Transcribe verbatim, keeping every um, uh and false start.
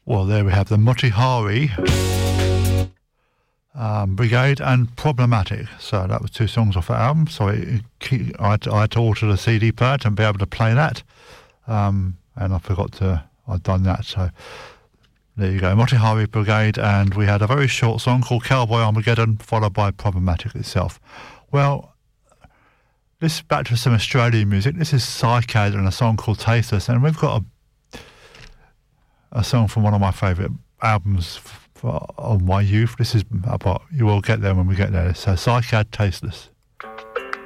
Well, there we have the Motihari um, Brigade and Problematic. So that was two songs off that album. So it, it, I, had to, I had to alter the C D player to be able to play that. Um, and I forgot to, I'd done that. So there you go, Motihari Brigade. And we had a very short song called Cowboy Armageddon, followed by Problematic itself. Well, this back to some Australian music. This is Cycad and a song called Tasteless. And we've got a a song from one of my favourite albums f- for, of my youth. This is about, you will get there when we get there. So Cycad, Tasteless.